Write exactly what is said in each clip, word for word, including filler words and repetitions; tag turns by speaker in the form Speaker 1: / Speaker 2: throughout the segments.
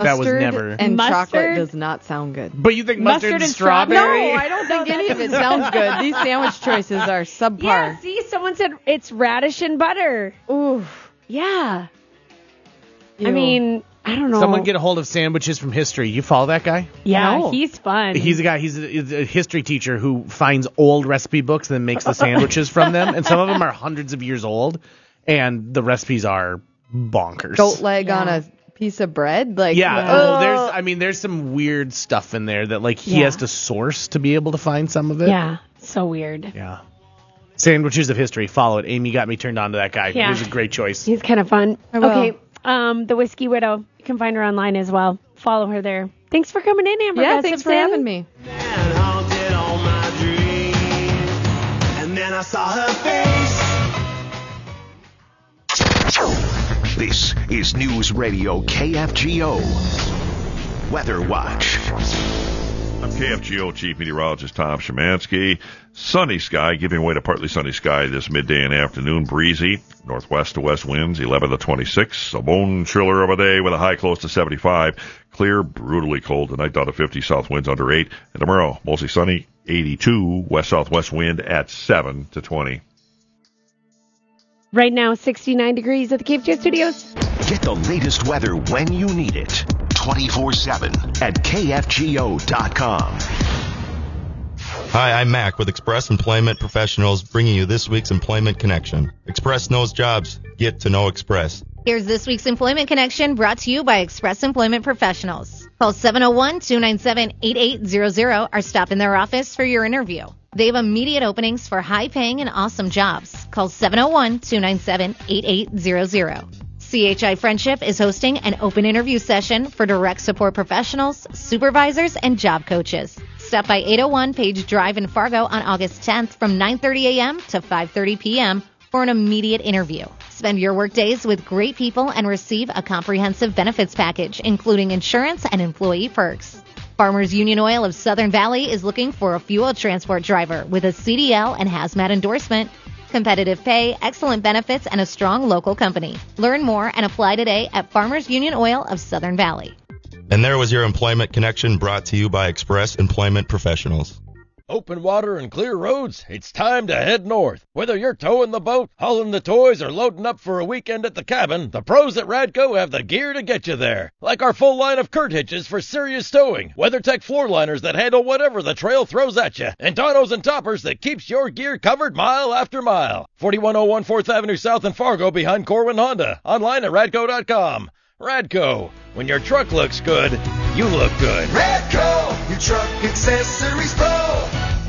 Speaker 1: that was never.
Speaker 2: And
Speaker 3: Mustard?
Speaker 2: chocolate does not sound good.
Speaker 1: But you think mustard,
Speaker 3: Mustard
Speaker 1: and
Speaker 3: and
Speaker 1: strawberry?
Speaker 2: No, I don't think any of it sounds good. These sandwich choices are subpar.
Speaker 3: Yeah, see, someone said it's radish and butter.
Speaker 2: Ooh.
Speaker 3: Yeah. I
Speaker 2: Ew.
Speaker 3: mean, I don't know.
Speaker 1: Someone get a hold of Sandwiches from History. You follow that guy?
Speaker 3: Yeah,
Speaker 2: No.
Speaker 3: he's fun.
Speaker 1: He's a guy, he's a, he's a history teacher who finds old recipe books and then makes the sandwiches from them. And some of them are hundreds of years old. And the recipes are bonkers.
Speaker 2: Goat leg
Speaker 3: Yeah.
Speaker 2: on a piece of bread? Like,
Speaker 1: Yeah.
Speaker 3: Yeah.
Speaker 1: Oh, there's, I mean, there's some weird stuff in there that, like, he
Speaker 3: Yeah.
Speaker 1: has to source to be able to find some of it.
Speaker 3: Yeah, so weird.
Speaker 1: Yeah. Sandwiches of History. Follow it. Amy got me turned on to that guy.
Speaker 3: Yeah.
Speaker 1: He was a great choice.
Speaker 3: He's kind of fun.
Speaker 2: I will.
Speaker 3: Okay, um, the Whiskey Widow. You can find her online as well. Follow her there. Thanks for coming in, Amber.
Speaker 2: Yeah, thanks for
Speaker 3: Gustafson.
Speaker 2: having me.
Speaker 4: And haunted all my dreams. And then I saw her face.
Speaker 5: This is News Radio K F G O Weather Watch.
Speaker 6: I'm K F G O Chief Meteorologist Tom Szymanski. Sunny sky, giving way to partly sunny sky this midday and afternoon. Breezy, northwest to west winds, eleven to twenty-six. A bone chiller of a day with a high close to seventy-five. Clear, brutally cold tonight, down to fifty, south winds under eight. And tomorrow, mostly sunny, eighty-two, west-southwest wind at seven to twenty.
Speaker 3: Right now, sixty-nine degrees at the K F G O studios.
Speaker 5: Get the latest weather when you need it. twenty-four seven at K F G O dot com.
Speaker 7: Hi, I'm Mac with Express Employment Professionals, bringing you this week's Employment Connection. Express knows jobs. Get to know Express.
Speaker 8: Here's this week's Employment Connection brought to you by Express Employment Professionals. Call seven oh one, two nine seven, eight eight zero zero or stop in their office for your interview. They have immediate openings for high-paying and awesome jobs. Call seven oh one, two nine seven, eight eight zero zero. C H I Friendship is hosting an open interview session for direct support professionals, supervisors, and job coaches. Stop by eight oh one Page Drive in Fargo on August tenth from nine thirty a.m. to five thirty p.m. for an immediate interview. Spend your workdays with great people and receive a comprehensive benefits package, including insurance and employee perks. Farmers Union Oil of Southern Valley is looking for a fuel transport driver with a C D L and hazmat endorsement. Competitive pay, excellent benefits, and a strong local company. Learn more and apply today at Farmers Union Oil of Southern Valley.
Speaker 7: And there was your Employment Connection brought to you by Express Employment Professionals.
Speaker 9: Open water and clear roads, it's time to head north. Whether you're towing the boat, hauling the toys, or loading up for a weekend at the cabin, the pros at Radco have the gear to get you there. Like our full line of Kurt hitches for serious towing, WeatherTech floor liners that handle whatever the trail throws at you, and tonneaus and toppers that keeps your gear covered mile after mile. forty-one oh one fourth Avenue South in Fargo behind Corwin Honda. Online at radco dot com. Radco, when your truck looks good, you look good.
Speaker 4: Radco, your truck accessories pro.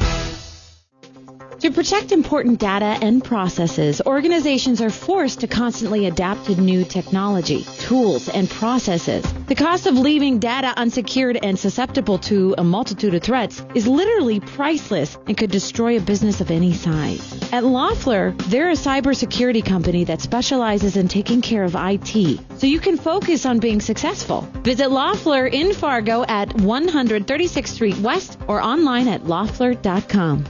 Speaker 10: To protect important data and processes, organizations are forced to constantly adapt to new technology, tools, and processes. The cost of leaving data unsecured and susceptible to a multitude of threats is literally priceless and could destroy a business of any size. At Loeffler, they're a cybersecurity company that specializes in taking care of I T, so you can focus on being successful. Visit Loeffler in Fargo at one thirty-sixth Street West or online at loeffler dot com.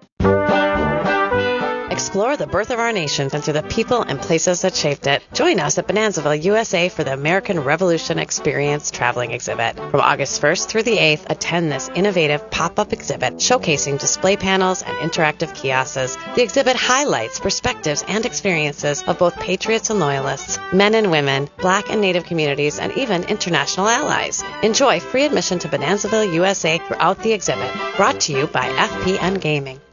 Speaker 11: Explore the birth of our nation and through the people and places that shaped it. Join us at Bonanzaville, U S A for the American Revolution Experience Traveling Exhibit. From August first through the eighth, attend this innovative pop-up exhibit showcasing display panels and interactive kiosks. The exhibit highlights perspectives and experiences of both patriots and loyalists, men and women, Black and Native communities, and even international allies. Enjoy free admission to Bonanzaville, U S A throughout the exhibit. Brought to you by F P N Gaming.